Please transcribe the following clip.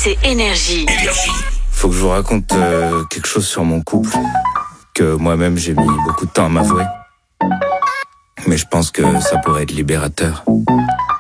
c'est Énergie. Faut que je vous raconte quelque chose sur mon couple que moi-même j'ai mis beaucoup de temps à m'avouer. Mais je pense que ça pourrait être libérateur.